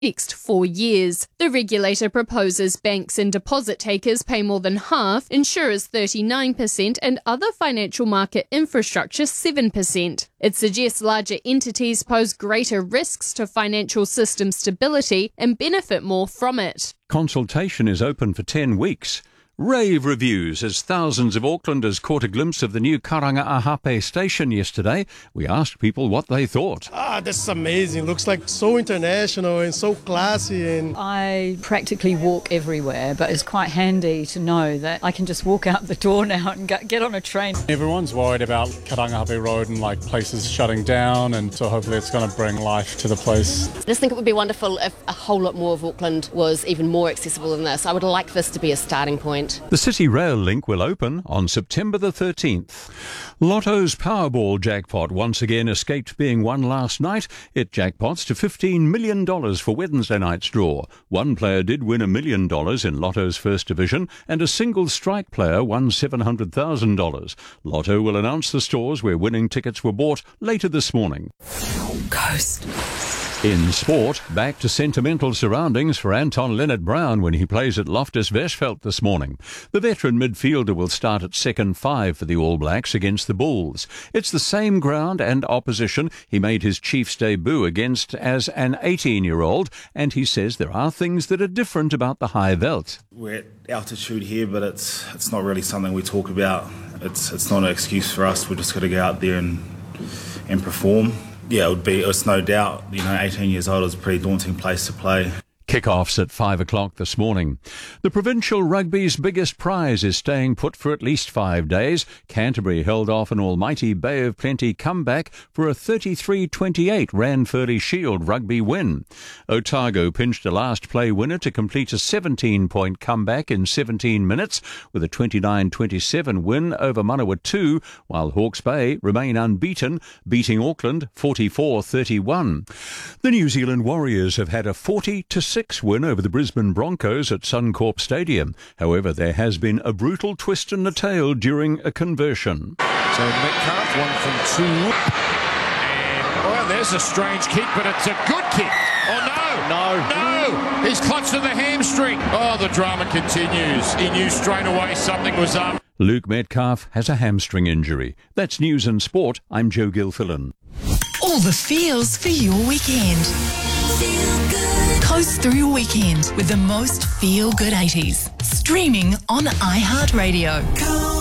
next 4 years. The regulator proposes banks and deposit takers pay more than half, insurers 39% and other financial market infrastructure 7%. It suggests larger entities pose greater risks to financial system stability and benefit more from it. Consultation is open for 10 weeks. Rave reviews as thousands of Aucklanders caught a glimpse of the new Karanga-Ahape station yesterday. We asked people what they thought. This is amazing. Looks like so international and so classy. And I practically walk everywhere, but it's quite handy to know that I can just walk out the door now and get on a train. Everyone's worried about Karanga-Ahape Road and places shutting down, and so hopefully it's going to bring life to the place. I just think it would be wonderful if a whole lot more of Auckland was even more accessible than this. I would like this to be a starting point. The City Rail link will open on September the 13th. Lotto's Powerball jackpot once again escaped being won last night. It jackpots to $15 million for Wednesday night's draw. One player did win $1 million in Lotto's first division, and a single strike player won $700,000. Lotto will announce the stores where winning tickets were bought later this morning. Coast. In sport, back to sentimental surroundings for Anton Leonard-Brown when he plays at Loftus Versfeld this morning. The veteran midfielder will start at second five for the All Blacks against the Bulls. It's the same ground and opposition he made his Chiefs debut against as an 18-year-old, and he says there are things that are different about the high veld. We're at altitude here, but it's not really something we talk about. It's not an excuse for us. We're just got to go out there and perform. Yeah, it's no doubt, 18 years old is a pretty daunting place to play. Kick-offs at 5 o'clock this morning. The provincial rugby's biggest prize is staying put for at least 5 days. Canterbury held off an almighty Bay of Plenty comeback for a 33-28 Ranfurly Shield rugby win. Otago pinched a last play winner to complete a 17-point comeback in 17 minutes with a 29-27 win over Manawatu, while Hawke's Bay remain unbeaten, beating Auckland 44-31. The New Zealand Warriors have had a 40-6 win over the Brisbane Broncos at Suncorp Stadium. However, there has been a brutal twist in the tail during a conversion. So Metcalf, 1 from 2. And, there's a strange kick, but it's a good kick. Oh, no! He's clutched at the hamstring. Oh, the drama continues. He knew straight away something was up. Luke Metcalf has a hamstring injury. That's News and Sport. I'm Joe Gilfillan. All the feels for your weekend. Feel good. Coast through your weekend with the most feel-good 80s. Streaming on iHeartRadio.